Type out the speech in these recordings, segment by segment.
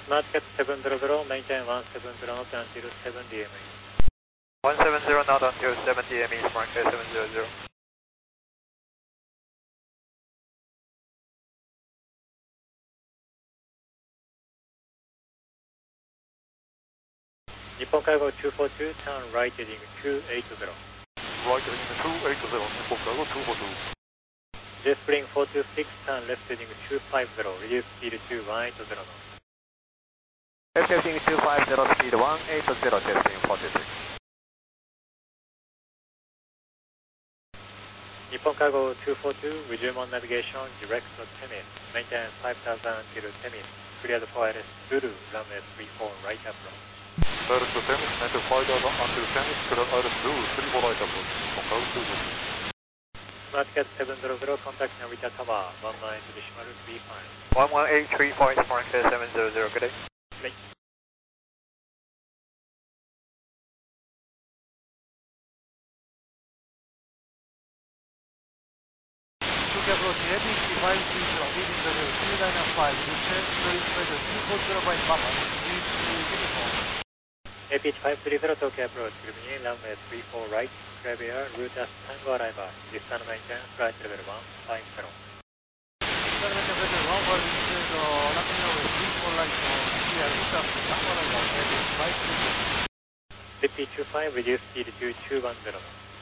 Smartcat 700, maintain 170 knots until 7 DME. 170 knot until 7 DME, Smartcat 700. 日本海号242, turn right heading 280. Right heading 280, 日本海号242. Jet Spring 426, turn left heading 250, reduce speed to 180 knots. Left heading 250, speed 180, Jet Spring 426. 日本海号242, resume on navigation, direct to Temis, maintain 5000 until Temis, cleared for ILS Zulu, runway 34, right approach. Direct to Temis, maintain 5000 until Temis, cleared ILS Zulu, 34, right approach. 日本海号242. Smartcat 700, contact Narita Tower, 118 decimal 35. 11835, Smartcat 700, good day. Late. Approach APC 530, leading the 295, descend 240 by Papa, uniform. APH 530, Tokyo approach, Grumini, runway 34 right, Clear, route as Tango arrival, distance maintain, flight level 150. Level 150, landing runway 34 right, clear, route as Tango arrival, APH 530. BP25, reduce speed to 210.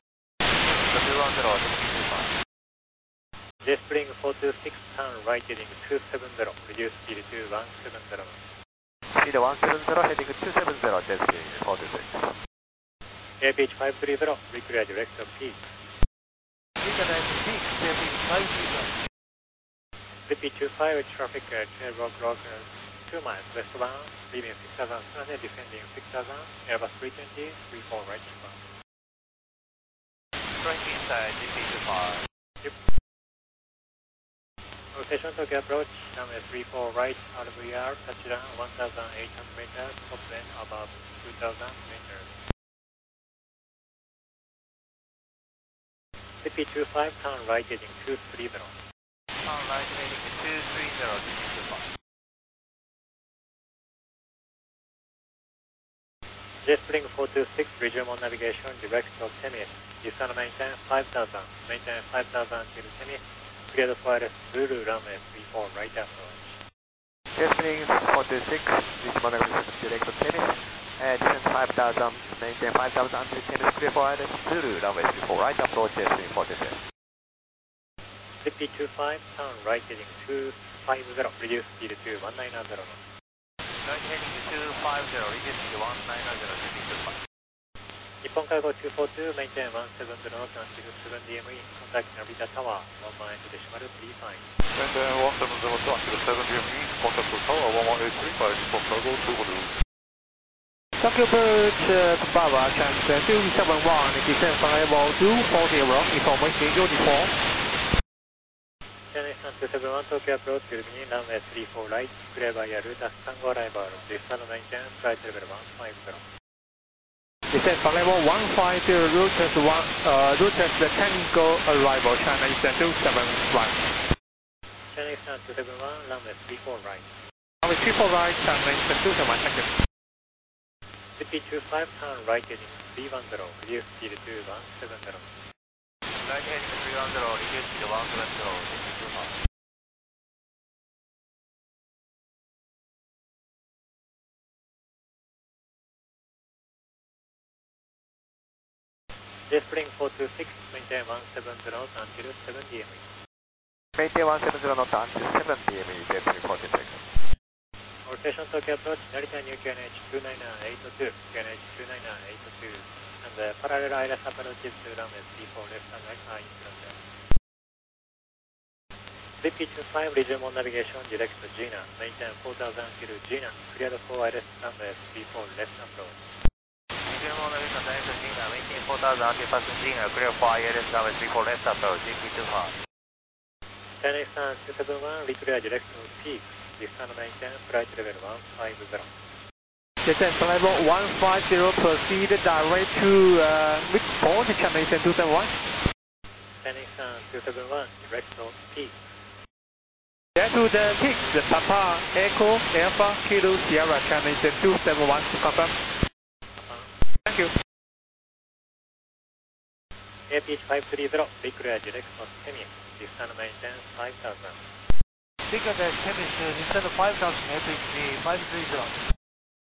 210, Jet Spring 426, turn right heading 270, reduce speed to 170. Speed 170, heading 270, Jet Spring 426. APH 530, reclear direct of peak. Recognize peak, APH 530. BP25, traffic tail rock 2 miles westbound, leaving 6,200, descending 6,000, Airbus 320, 34 right inbound. Strike inside, BP25. Yep. Rotation Tokyo approach, runway 34 right, RVR, touchdown 1,800 meters, top end above 2,000 meters. BP25, turn right heading 230. Turn right heading 230, BP25. Jet Spring 426, resume on navigation, direct to Temis. Distance maintain 5,000, maintain 5,000 till Temis. Cleared for ILS Zulu, runway 34, right approach. Jet Spring 426, resume on navigation, direct to Temis. Descent 5,000, maintain 5,000 until Temis, clear for ILS Zulu, runway 34, right approach, Jet Spring 426. BP25, turn right heading 250, reduce speed to 190 knots. Right heading 250, reduce speed 190, BP25. 日本海号242, maintain 170 knots until 7 DME, contact Narita Tower, 118 decimal 35. Maintain 170 knots until 7 DME, contact Tower 11835, 日本海号242. Tokyo approach Baba, chance 271, descend from level 240, information uniform. Channel 271, Tokyo approach, Grumini, runway 34 right, clear by route as Tango arrival, distance maintain, flight level 150. Descend from level 150, route as the Tango arrival, China Eastern 271. Channel 271, runway 34 right. Runway 34 right, China Eastern 271, thank you. BP25, turn right heading 310, reduce speed to 170. Right heading 310, reduce speed 170, BP25. Jet Spring 426, maintain 170 knots until 7 DME. Maintain 170 knots until 7 DME, Jet Spring 426. Rotation Tokyo approach, Narita New QNH 29982, QNH 29982, and parallel ILS approaches to runway 34 left and right are in frontier. BP25, resume on navigation, direct to Gina, maintain 4000 till Gina, cleared for ILS runway 34 left approach. Resume on navigation, direct to Gina, maintain 4000 until passing Gina, clear for ILS runway 34 left approach, BP25. Channel 271, reclear direct to Peak. Distance maintain, flight level 150. Descend from level 150, proceed direct to which port, Channel 271? Channel 271, direct to Peak. to the Pix, Papa, Echo, Alpha, Kilo, Sierra, Chinese 271 to confirm. Thank you. APH530, be clear direct of Temis, descend maintain 5000. Bigger than Temis, descend 5000, APH 530.